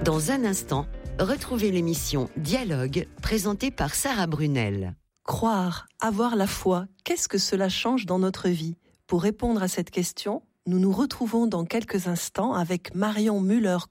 Dans un instant, retrouvez l'émission Dialogue, présentée par Sarah Brunel. Croire, avoir la foi, qu'est-ce que cela change dans notre vie ? Pour répondre à cette question, nous nous retrouvons dans quelques instants avec Marion Müller